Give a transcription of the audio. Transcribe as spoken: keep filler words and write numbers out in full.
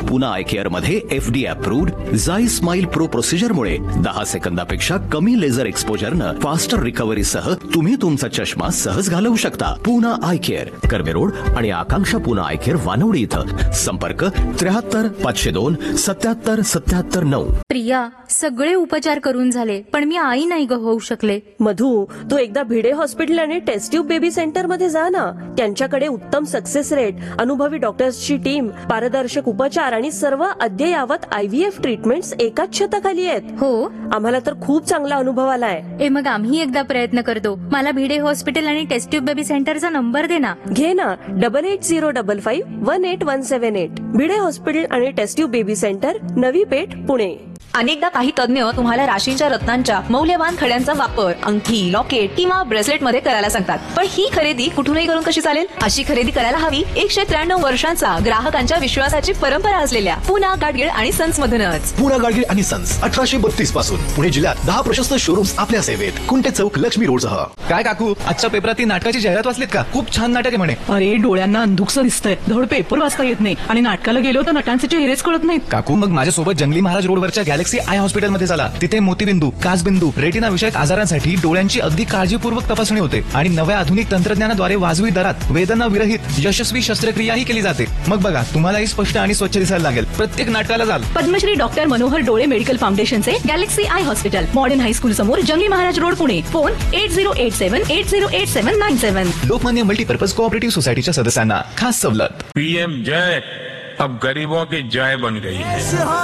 Poona I care मध्ये FD approved झाई smile pro procedure मुळे दहा सेकंदापेक्षा कमी लेझर एक्सपोजरनं फास्टर रिकव्हरी सह तुम्ही तुमचा चष्मा सहज घालवू शकता. Poona I care, Karve road आणि आकांक्षा पुना आय केअर वानवडी इथं. संपर्क त्र्याहत्तर पाचशे दोन सत्याहत्तर सत्याहत्तर नऊ. प्रिया, सगळे उपचार करून झाले पण मी आई नाही ग होऊ शकले. मधु, तू एकदा भिडे हॉस्पिटल आणि टेस्ट ट्यूब बेबी सेंटर मध्ये जा ना. त्यांच्याकडे उत्तम सक्सेस रेट, अनुभवी डॉक्टर्सची टीम, पारदर्शक उपचार आणि सर्व अद्ययावत आयव्हीएफ ट्रीटमेंट्स एकाच छताखाली आहेत. हो, आम्हाला तर खूप चांगला अनुभव आलाय. ए मग आम्ही एकदा प्रयत्न करतो. मला भिडे हॉस्पिटल आणि टेस्ट ट्यूब बेबी सेंटरचा नंबर दे ना. घे ना, double eight zero double five one eight one seven eight. Bhide hospital आणि taste tube baby centre, Navi Peth, Pune. अनेकदा काही तज्ञ तुम्हाला राशींच्या रत्नांच्या मौल्यवान खड्यांचा वापर अंगठी, लॉकेट किंवा ब्रेसलेट मध्ये करायला सांगतात. पण ही खरेदी कुठूनही करून कशी चालेल? अशी खरेदी करायला हवी एकशे त्र्याण्णव वर्षांचा ग्राहकांच्या विश्वासाची परंपरा असलेल्या पुना गाडगीळ आणि सन्स मधूनच. पुना गाडगीळ आणि सन्स अठराशे बत्तीस पासून पुणे जिल्ह्यात दहा प्रशस्त शोरूम्स आपल्या सेवेत. कुंटे चौक, लक्ष्मी रोड सह. काय काकू, आजच्या पेपरात ती नाटकाची जाहिरात वाचलीत का? खूप छान नाटक आहे म्हणे. अरे, डोळ्यांना अंधुकसं दिसतंय, धड पेपर वाचता येत नाही आणि नाटकाला गेलो तर नटांचे चेहरेच कळत नाहीत. काकू, मग माझ्यासोबत जंगली महाराज रोडवरच्या गॅलेक्सी आय हॉस्पिटल झाला. तिथे मोतीबिंदू, काचबिंदू, रेटिना विषयक आजारांसाठी डोळ्यांची अगदी काळजीपूर्वक तपासणी होते आणि नव्या आधुनिक तंत्रज्ञानाद्वारे वाजवी दरात वेदना विरहित यशस्वी शस्त्रक्रियाही केली जाते. मग बघा, तुम्हालाही स्पष्ट आणि स्वच्छ दिसायला लागेल. प्रत्येक नाटकाला जाल. पद्मश्री डॉक्टर मनोहर डोळे मेडिकल फाउंडेशनचे Galaxy I hospital, modern high school समोर, जंगली Maharaj road, Pune. Phone at zero eight seven eight zero eight seven nine seven. Lokmanya multipurpose cooperative सोसायटीच्या सदस्यांना खास सवलत. पीएम जय अब गरीबों की जय बन गई है.